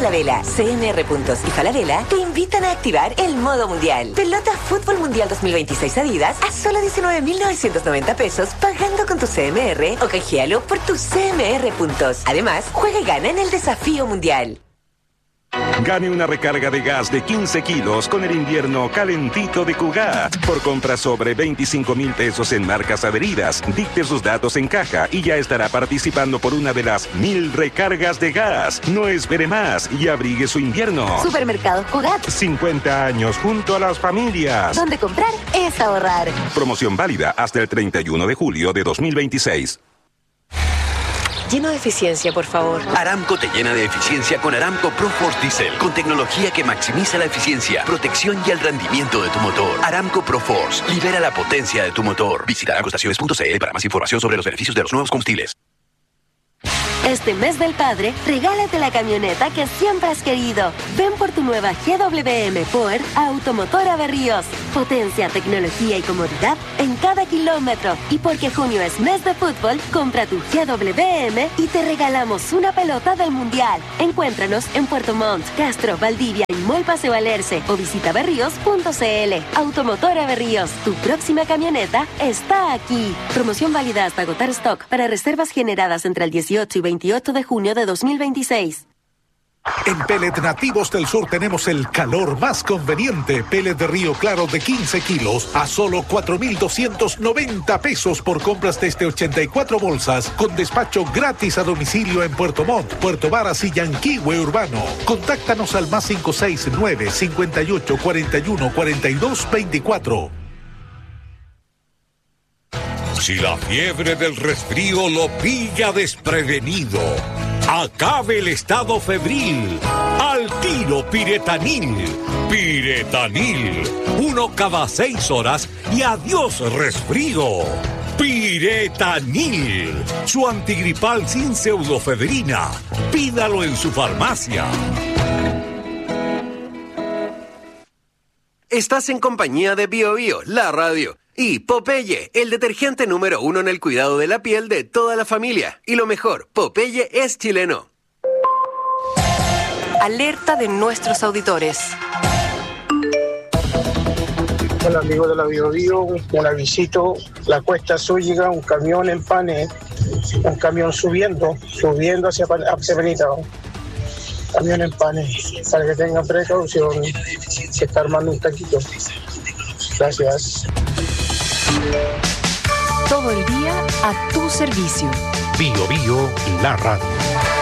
Falabella, CNR Puntos y Falabella te invitan a activar el modo mundial. Pelota Fútbol Mundial 2026 Adidas a solo 19.990 pesos pagando con tu CMR o canjealo por tus CMR Puntos. Además, juega y gana en el desafío mundial. Gane una recarga de gas de 15 kilos con el invierno calentito de Cugá. Por compras sobre 25,000 pesos en marcas adheridas, dicte sus datos en caja y ya estará participando por una de las 1,000 recargas de gas. No espere más y abrigue su invierno. Supermercados Cugat. 50 años junto a las familias. Donde comprar es ahorrar. Promoción válida hasta el 31 de julio de 2026. Lleno de eficiencia, por favor. Aramco te llena de eficiencia con Aramco ProForce Diesel, con tecnología que maximiza la eficiencia, protección y el rendimiento de tu motor. Aramco ProForce, libera la potencia de tu motor. Visita aramcoestaciones.cl para más información sobre los beneficios de los nuevos combustibles. Este mes del padre, regálate la camioneta que siempre has querido. Ven por tu nueva GWM Power a Automotora Berríos. Potencia, tecnología y comodidad en cada kilómetro. Y porque junio es mes de fútbol, compra tu GWM y te regalamos una pelota del Mundial. Encuéntranos en Puerto Montt, Castro, Valdivia y Mall Paseo Alerce o visita berríos.cl. Automotora Berríos, tu próxima camioneta está aquí. Promoción válida hasta agotar stock para reservas generadas entre el 18 y 28 de junio de 2026. En Pellet Nativos del Sur tenemos el calor más conveniente. Pellet de Río Claro de 15 kilos a solo 4,290 pesos por compras desde 84 bolsas, con despacho gratis a domicilio en Puerto Montt, Puerto Varas y Yanquihue Urbano. Contáctanos al más 569 58 41 42 24. Si la fiebre del resfrío lo pilla desprevenido, acabe el estado febril. Al tiro Piretanil. Piretanil. 1 cada 6 horas y adiós resfrío. Piretanil. Su antigripal sin pseudofebrina. Pídalo en su farmacia. Estás en compañía de BioBio, la radio. Y Popeye, el detergente número 1 en el cuidado de la piel de toda la familia. Y lo mejor, Popeye es chileno. Alerta de nuestros auditores. Hola amigos de la BioBio, un avisito, la Cuesta Zúñiga, un camión en Pane, un camión subiendo hacia Penita. Camión en Pane, para que tengan precaución, se está armando un taquito. Gracias. Todo el día a tu servicio. BioBio, la radio.